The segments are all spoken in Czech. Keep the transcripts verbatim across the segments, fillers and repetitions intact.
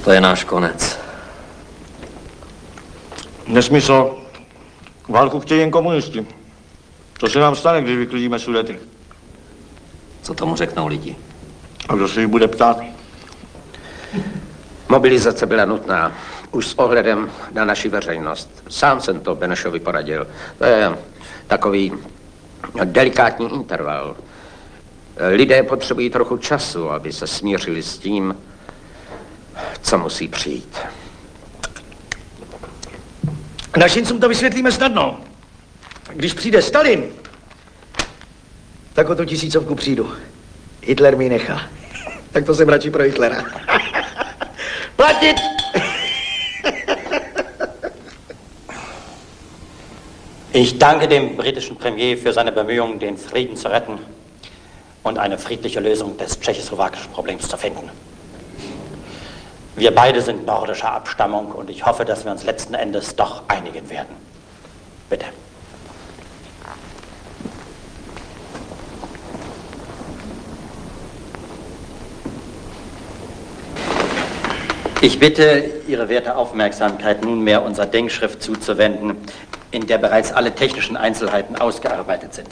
To je náš konec. Nesmysl. Válku chtějí jen komunisti. Co se nám stane, když vyklidíme Sudety? Co tomu řeknou lidi? A kdo se jich bude ptát? Mobilizace byla nutná. Už s ohledem na naši veřejnost. Sám jsem to Benešovi poradil. To je takový delikátní interval. Lidé potřebují trochu času, aby se smířili s tím, co musí přijít. Našincům to vysvětlíme snadno. Když přijde Stalin, tak o tu tisícovku přijdu. Hitler mi nechá. Tak to jsem radši pro Hitlera. Platit! Ich danke dem britischen Premier für seine Bemühungen, den Frieden zu retten und eine friedliche Lösung des tschechoslowakischen Problems zu finden. Wir beide sind nordischer Abstammung und ich hoffe, dass wir uns letzten Endes doch einigen werden. Bitte. Ich bitte, Ihre werte Aufmerksamkeit nunmehr unserer Denkschrift zuzuwenden, in der bereits alle technischen Einzelheiten ausgearbeitet sind.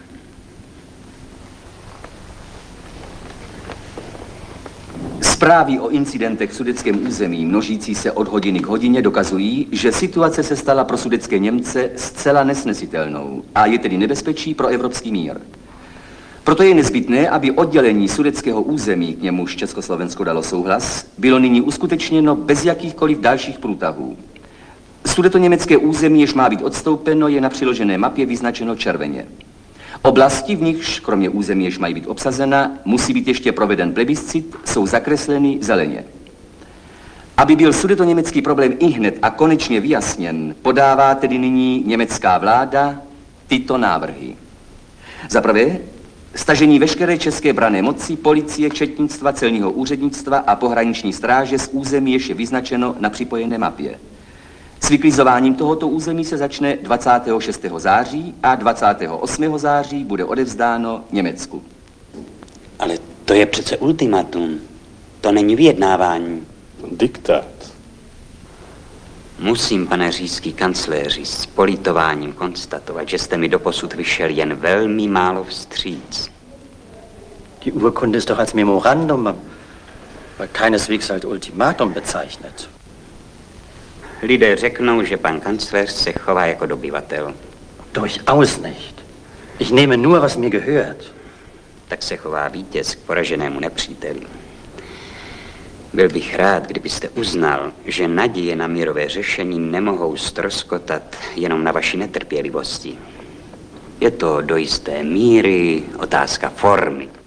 Zprávy o incidentech v sudetském území, množící se od hodiny k hodině, dokazují, že situace se stala pro sudetské Němce zcela nesnesitelnou a je tedy nebezpečí pro evropský mír. Proto je nezbytné, aby oddělení sudetského území, k němuž Československo dalo souhlas, bylo nyní uskutečněno bez jakýchkoliv dalších průtahů. Sudetoněmecké území, jež má být odstoupeno, je na přiložené mapě vyznačeno červeně. Oblasti, v nichž, kromě území, jež mají být obsazena, musí být ještě proveden plebiscit, jsou zakresleny zeleně. Aby byl sudetoněmecký problém ihned a konečně vyjasněn, podává tedy nyní německá vláda tyto návrhy. Za prvé, stažení veškeré české branné moci, policie, četnictva, celního úřednictva a pohraniční stráže z území, jež je vyznačeno na připojené mapě. S vyklizováním tohoto území se začne dvacátého šestého září a dvacátého osmého září bude odevzdáno Německu. Ale to je přece ultimatum. To není vyjednávání. Diktát. Musím, pane říšský kancléři, s politováním konstatovat, že jste mi doposud vyšel jen velmi málo vstříc. Die Urkunde ist doch als Memorandum, aber keineswegs als Ultimatum bezeichnet. Lidé řeknou, že pan kancléř se chová jako dobyvatel. Durchaus nicht. Ich nehme nur, was mir gehört. Tak se chová vítěz k poraženému nepříteli. Byl bych rád, kdybyste uznal, že naděje na mírové řešení nemohou ztroskotat jenom na vaší netrpělivosti. Je to do jisté míry otázka formy.